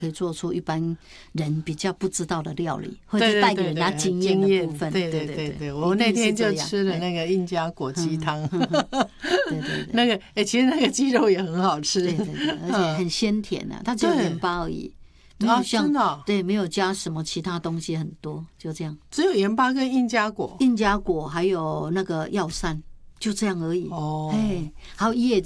可以做出一般人比较不知道的料理，或者带给人家经验的部分。 对，我那天就吃了那个印加果鸡汤。对，那个其实那个鸡肉也很好吃。 对，而且很鲜甜啊，它只有盐巴而已。没有像真的对，没有加什么其他东西，很多就这样。 只有盐巴跟印加果， 印加果还有那个药膳，就这样而已。 哦， 还有叶